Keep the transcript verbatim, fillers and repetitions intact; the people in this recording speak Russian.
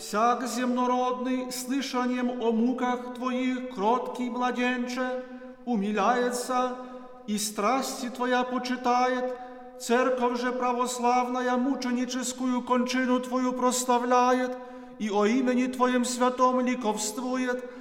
всяк земнородный, слышанием о муках Твоих, кроткий младенче, умиляется и страсти Твоя почитает, церковь же православная мученическую кончину Твою прославляет и о имени Твоем святом ликовствует,